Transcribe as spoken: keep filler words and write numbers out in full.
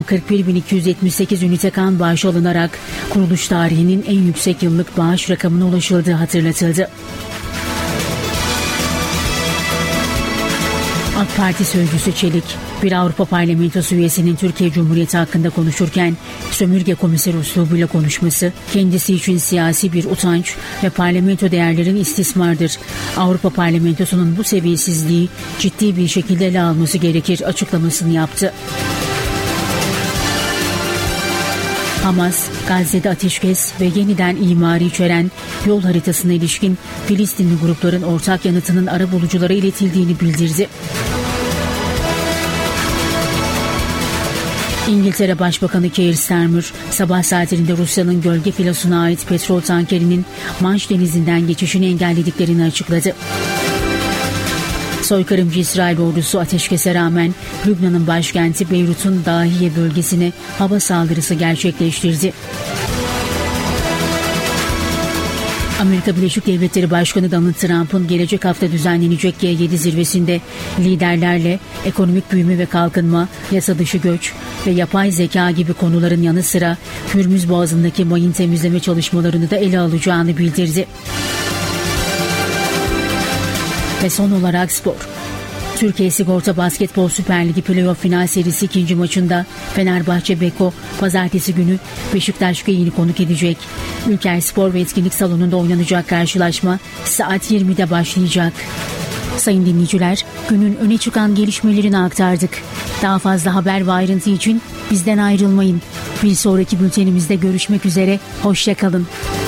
kırk bir bin iki yüz yetmiş sekiz ünite kan bağışı alınarak kuruluş tarihinin en yüksek yıllık bağış rakamına ulaşıldığı hatırlatıldı. AK Parti sözcüsü Çelik, bir Avrupa Parlamentosu üyesinin Türkiye Cumhuriyeti hakkında konuşurken sömürge komiseri üslubuyla konuşması kendisi için siyasi bir utanç ve parlamento değerlerin istismardır. Avrupa Parlamentosu'nun bu seviyesizliği ciddi bir şekilde ele alması gerekir açıklamasını yaptı. Hamas, Gazze'de ateşkes ve yeniden imarı içeren yol haritasına ilişkin Filistinli grupların ortak yanıtının arabuluculara iletildiğini bildirdi. İngiltere Başbakanı Keir Starmer, sabah saatlerinde Rusya'nın gölge filosuna ait petrol tankerinin Manş Denizi'nden geçişini engellediklerini açıkladı. Soykırımcı İsrail ordusu ateşkese rağmen Lübnan'ın başkenti Beyrut'un Dahiye bölgesine hava saldırısı gerçekleştirdi. Amerika Birleşik Devletleri Başkanı Donald Trump'ın gelecek hafta düzenlenecek G yedi zirvesinde liderlerle ekonomik büyüme ve kalkınma, yasa dışı göç ve yapay zeka gibi konuların yanı sıra Hürmüz Boğazı'ndaki mayın temizleme çalışmalarını da ele alacağını bildirdi. Ve son olarak spor. Türkiye Sigorta Basketbol Süper Ligi Playoff Final Serisi ikinci maçında Fenerbahçe Beko pazartesi günü Beşiktaş Geyik'i konuk edecek. Ülker Spor ve Etkinlik Salonu'nda oynanacak karşılaşma saat yirmide başlayacak. Sayın dinleyiciler, günün öne çıkan gelişmelerini aktardık. Daha fazla haber ve ayrıntı için bizden ayrılmayın. Bir sonraki bültenimizde görüşmek üzere, hoşça kalın.